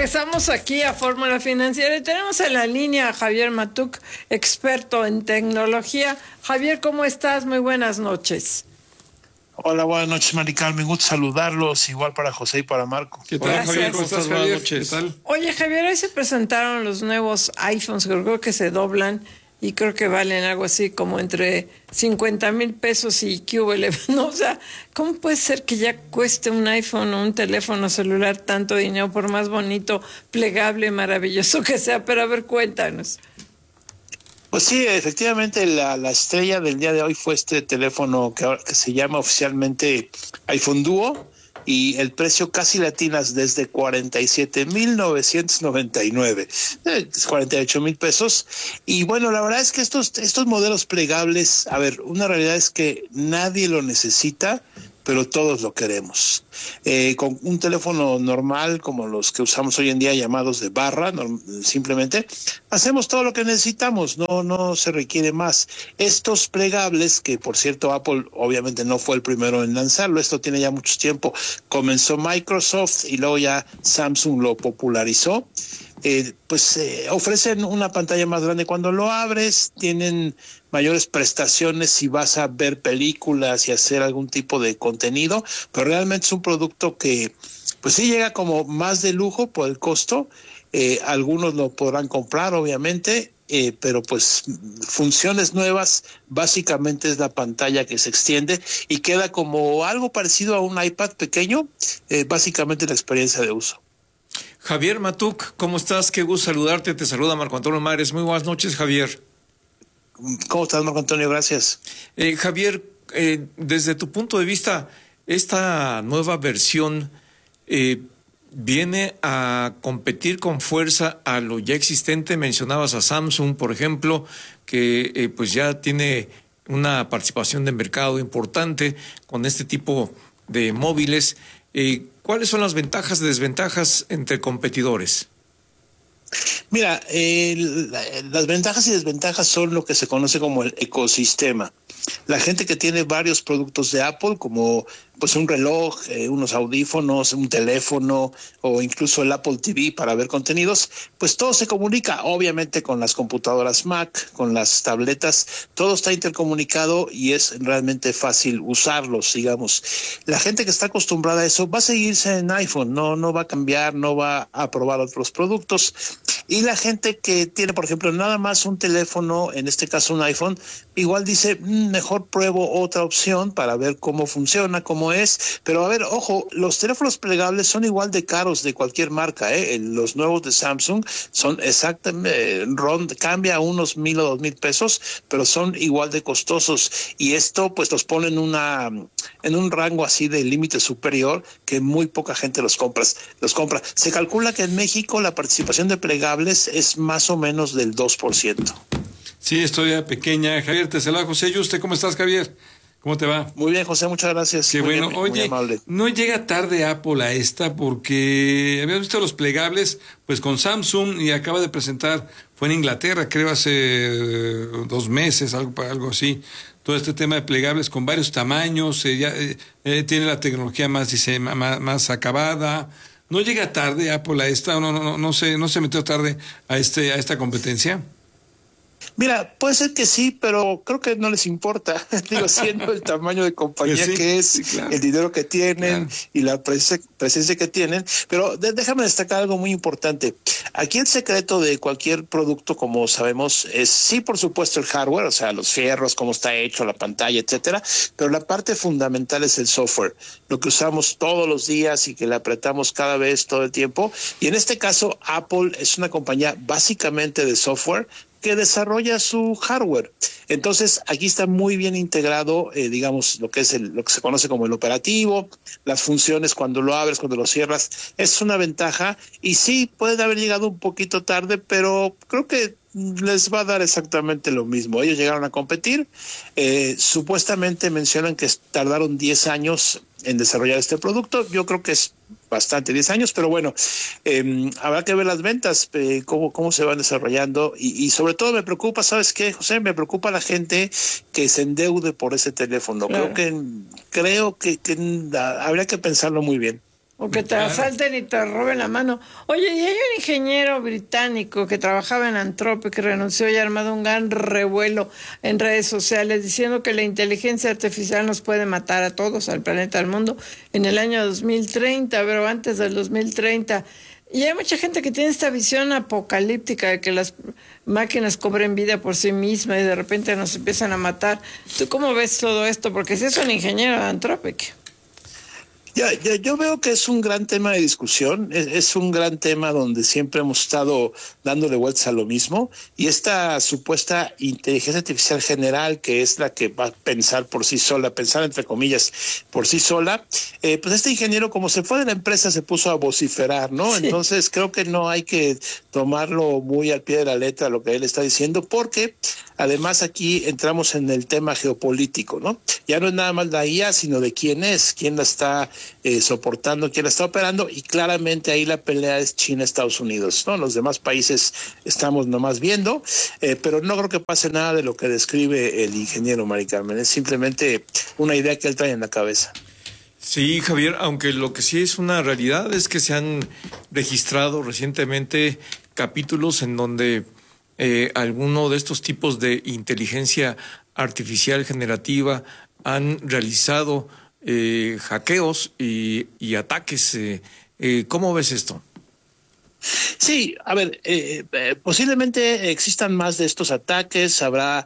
Regresamos aquí a Fórmula Financiera y tenemos en la línea a Javier Matuk, experto en tecnología. Javier, ¿cómo estás? Muy buenas noches. Hola, buenas noches, Mari Carmen. Gusto saludarlos, igual para José y para Marco. ¿Qué tal, Gracias. Javier? ¿Cómo estás? Buenas noches. ¿Qué tal? Oye, Javier, hoy se presentaron los nuevos iPhones, creo que se doblan y creo que valen algo así como entre 50,000 pesos y QL. No, o sea, ¿cómo puede ser que ya cueste un iPhone o un teléfono celular tanto dinero, por más bonito, plegable, maravilloso que sea? Pero a ver, cuéntanos. Pues sí, efectivamente la estrella del día de hoy fue este teléfono que se llama oficialmente iPhone Duo, y el precio casi latinas desde 47,999, 48,000 pesos. Y bueno, la verdad es que estos modelos plegables, a ver, una realidad es que nadie lo necesita, pero todos lo queremos. Con un teléfono normal como los que usamos hoy en día, llamados de barra, simplemente hacemos todo lo que necesitamos, no se requiere más. Estos plegables, que por cierto Apple obviamente no fue el primero en lanzarlo, esto tiene ya mucho tiempo, comenzó Microsoft y luego ya Samsung lo popularizó. Ofrecen una pantalla más grande cuando lo abres, tienen mayores prestaciones si vas a ver películas y hacer algún tipo de contenido, pero realmente es un producto que pues sí llega como más de lujo por el costo. Algunos lo podrán comprar obviamente, pero pues funciones nuevas, básicamente es la pantalla que se extiende y queda como algo parecido a un iPad pequeño, básicamente la experiencia de uso. Javier Matuk, ¿cómo estás? Qué gusto saludarte. Te saluda Marco Antonio Mares. Muy buenas noches, Javier. ¿Cómo estás, Marco Antonio? Gracias. Javier, desde tu punto de vista, esta nueva versión viene a competir con fuerza a lo ya existente. Mencionabas a Samsung, por ejemplo, que pues ya tiene una participación de mercado importante con este tipo de móviles. ¿Cuáles son las ventajas y desventajas entre competidores? Mira, las ventajas y desventajas son lo que se conoce como el ecosistema. La gente que tiene varios productos de Apple, como pues un reloj, unos audífonos, un teléfono o incluso el Apple TV para ver contenidos, pues todo se comunica, obviamente, con las computadoras Mac, con las tabletas, todo está intercomunicado y es realmente fácil usarlos, digamos. La gente que está acostumbrada a eso va a seguirse en iPhone, no va a cambiar, no va a probar otros productos. Y la gente que tiene, por ejemplo, nada más un teléfono, en este caso un iPhone, igual dice, mejor pruebo otra opción para ver cómo funciona, cómo es. Pero a ver, ojo, los teléfonos plegables son igual de caros de cualquier marca, Los nuevos de Samsung son exactamente, cambia unos 1,000 o 2,000 pesos, pero son igual de costosos. Y esto pues los pone en un rango así de límite superior que muy poca gente los compra. Se calcula que en México la participación de plegables es más o menos del 2%. Sí, es todavía pequeña. Javier, te saluda José Yuste. ¿Cómo estás, Javier? ¿Cómo te va? Muy bien, José, muchas gracias. Qué muy bueno. bien, oye, muy amable. no llega tarde Apple a esta porque habíamos visto los plegables pues con Samsung y acaba de presentar, fue en Inglaterra, creo hace 2 meses, algo así, todo este tema de plegables con varios tamaños, tiene la tecnología más acabada. ¿No llega tarde Apple a esta? No se metió tarde a esta competencia? Mira, puede ser que sí, pero creo que no les importa. Digo, siendo el tamaño de compañía pues sí, que es, sí, claro, el dinero que tienen, claro, y la presencia que tienen. Pero déjame destacar algo muy importante. Aquí el secreto de cualquier producto, como sabemos, es sí, por supuesto, el hardware, o sea, los fierros, cómo está hecho, la pantalla, etcétera. Pero la parte fundamental es el software, lo que usamos todos los días y que le apretamos cada vez, todo el tiempo. Y en este caso, Apple es una compañía básicamente de software que desarrolla su hardware. Entonces, aquí está muy bien integrado, digamos, lo que se conoce como el operativo, las funciones cuando lo abres, cuando lo cierras. Es una ventaja y sí, puede haber llegado un poquito tarde, pero creo que les va a dar exactamente lo mismo. Ellos llegaron a competir, supuestamente mencionan que tardaron 10 años en desarrollar este producto. Yo creo que es bastante, 10 años, pero bueno, habrá que ver las ventas, cómo se van desarrollando y sobre todo me preocupa, ¿sabes qué, José? Me preocupa la gente que se endeude por ese teléfono. Claro. Creo que habría que pensarlo muy bien. O que te asalten y te roben la mano. Oye, y hay un ingeniero británico que trabajaba en Anthropic que renunció y ha armado un gran revuelo en redes sociales diciendo que la inteligencia artificial nos puede matar a todos, al planeta, al mundo, en el año 2030, pero antes del 2030. Y hay mucha gente que tiene esta visión apocalíptica de que las máquinas cobren vida por sí mismas y de repente nos empiezan a matar. ¿Tú cómo ves todo esto? Porque si es un ingeniero de Anthropic. Yo veo que es un gran tema de discusión, es un gran tema donde siempre hemos estado dándole vueltas a lo mismo, y esta supuesta inteligencia artificial general, que es la que va a pensar por sí sola, pensar entre comillas por sí sola, pues este ingeniero, como se fue de la empresa, se puso a vociferar, ¿no? Sí. Entonces creo que no hay que tomarlo muy al pie de la letra lo que él está diciendo, porque además aquí entramos en el tema geopolítico, ¿no? Ya no es nada más la IA, sino de quién la está soportando, quién la está operando, y claramente ahí la pelea es China-Estados Unidos, ¿no? Los demás países estamos nomás viendo, pero no creo que pase nada de lo que describe el ingeniero, Mari Carmen, es simplemente una idea que él trae en la cabeza. Sí, Javier, aunque lo que sí es una realidad es que se han registrado recientemente capítulos en donde alguno de estos tipos de inteligencia artificial generativa han realizado hackeos y ataques. ¿Cómo ves esto? Sí, a ver, posiblemente existan más de estos ataques, habrá,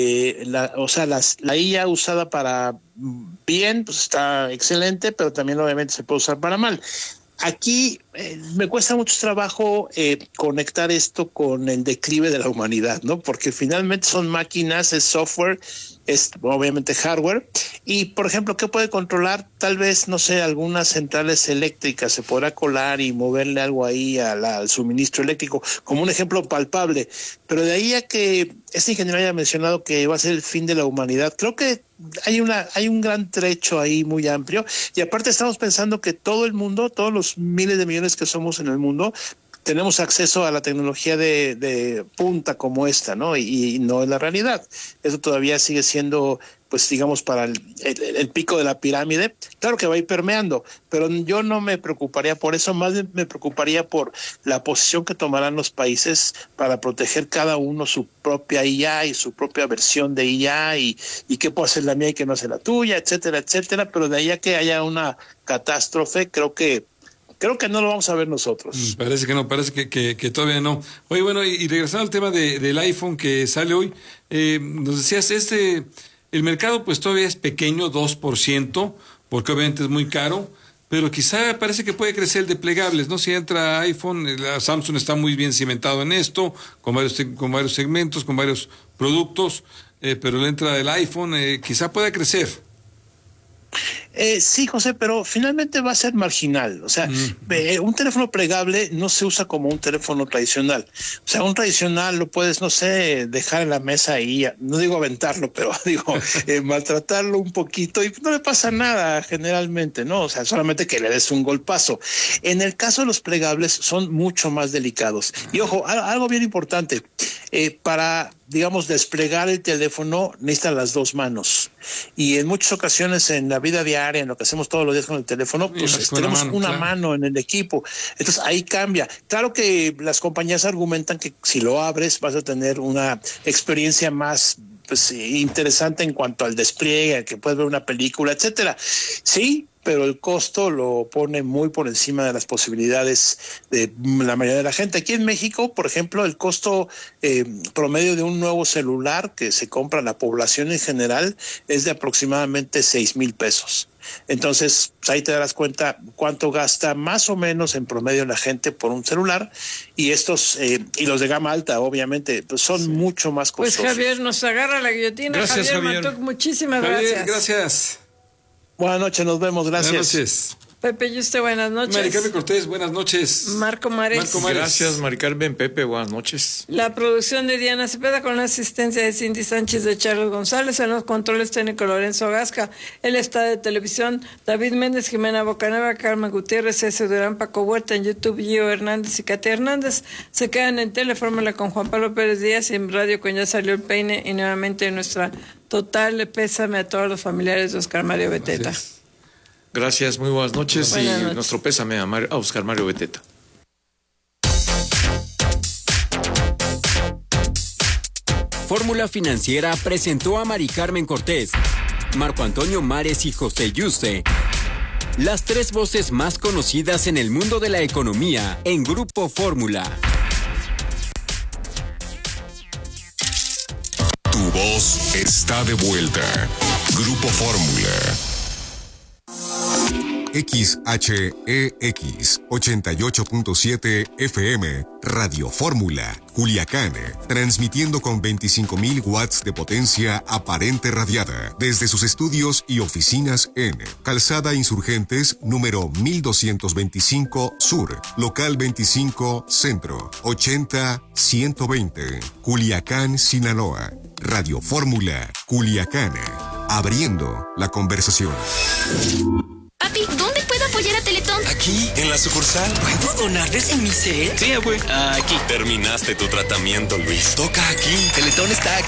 la IA usada para bien, pues está excelente, pero también obviamente se puede usar para mal. Aquí me cuesta mucho trabajo conectar esto con el declive de la humanidad, ¿no? Porque finalmente son máquinas, es software, es obviamente hardware. Y, por ejemplo, ¿qué puede controlar? Tal vez, no sé, algunas centrales eléctricas, se podrá colar y moverle algo ahí al suministro eléctrico, como un ejemplo palpable. Pero de ahí a que este ingeniero haya mencionado que va a ser el fin de la humanidad, creo que hay un gran trecho ahí muy amplio, y aparte estamos pensando que todo el mundo, todos los miles de millones que somos en el mundo, tenemos acceso a la tecnología de punta como esta, ¿no? Y no es la realidad. Eso todavía sigue siendo, pues digamos, para el pico de la pirámide. Claro que va a ir permeando, pero yo no me preocuparía por eso, más bien me preocuparía por la posición que tomarán los países para proteger cada uno su propia IA y su propia versión de IA y qué puede hacer la mía y qué no hace la tuya, etcétera, etcétera. Pero de ahí a que haya una catástrofe, creo que no lo vamos a ver nosotros. Parece que no, parece que todavía no. Oye, bueno, y regresando al tema del iPhone que sale hoy, nos decías, el mercado pues todavía es pequeño, 2%, porque obviamente es muy caro, pero quizá parece que puede crecer el de plegables, ¿no? Si entra iPhone, la Samsung está muy bien cimentado en esto, con varios segmentos, con varios productos, pero la entrada del iPhone quizá pueda crecer. Sí, José, pero finalmente va a ser marginal. O sea, un teléfono plegable no se usa como un teléfono tradicional. O sea, un tradicional lo puedes, no sé, dejar en la mesa y no digo aventarlo, pero digo maltratarlo un poquito y no le pasa nada generalmente, ¿no? O sea, solamente que le des un golpazo. En el caso de los plegables son mucho más delicados. Y ojo, algo bien importante, para, digamos, desplegar el teléfono necesitan las dos manos. Y en muchas ocasiones en la vida diaria, en lo que hacemos todos los días con el teléfono, pues tenemos una mano en el equipo. Entonces ahí cambia. Claro que las compañías argumentan que si lo abres vas a tener una experiencia más interesante en cuanto al despliegue, que puedes ver una película, etcétera. Sí, pero el costo lo pone muy por encima de las posibilidades de la mayoría de la gente. Aquí en México, por ejemplo, el costo promedio de un nuevo celular que se compra a la población en general es de aproximadamente 6,000 pesos. Entonces, ahí te darás cuenta cuánto gasta más o menos en promedio la gente por un celular, y estos, y los de gama alta, obviamente, pues son mucho más costosos. Pues Javier, nos agarra la guillotina. Gracias, Javier. Matuk, muchísimas Javier, gracias. Gracias. Buenas noches, nos vemos, gracias. Buenas noches. Pepe y usted, buenas noches. Mari Carmen Cortés, buenas noches. Marco Mares. Gracias, Mari Carmen. Pepe, buenas noches. La producción de Diana Cepeda con la asistencia de Cindy Sánchez, de Charles González, en los controles técnicos Lorenzo Gasca, el está de televisión David Méndez, Jimena Bocanegra, Carmen Gutiérrez, C.S. Durán, Paco Huerta, en YouTube Gio Hernández y Katia Hernández. Se quedan en Telefórmula con Juan Pablo Pérez Díaz y en Radio con Ya Salió el Peine, y nuevamente nuestra total pésame a todos los familiares de Oscar Mario Beteta. Gracias, muy buenas noches. Buenas noches. Nuestro pésame a Oscar Mario Beteta. Fórmula Financiera presentó a Mari Carmen Cortés, Marco Antonio Mares y José Yuste, las 3 voces más conocidas en el mundo de la economía en Grupo Fórmula. Tu voz está de vuelta. Grupo Fórmula. XHEX 88.7 FM, Radio Fórmula, Culiacán, transmitiendo con 25.000 watts de potencia aparente radiada desde sus estudios y oficinas en Calzada Insurgentes, número 1225 Sur, local 25 Centro, 80-120, Culiacán, Sinaloa. Radio Fórmula, Culiacán, abriendo la conversación. Papi, ¿dónde puedo apoyar a Teletón? Aquí, en la sucursal. ¿Puedo donar desde mi cel? Sí, güey. Aquí. Terminaste tu tratamiento, Luis. Toca aquí. Teletón está aquí.